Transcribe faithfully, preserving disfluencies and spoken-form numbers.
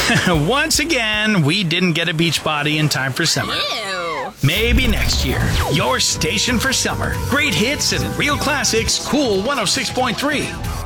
Once again, we didn't get a beach body in time for summer. Ew. Maybe next year. Your station for summer. Great hits and real classics. Cool one oh six point three.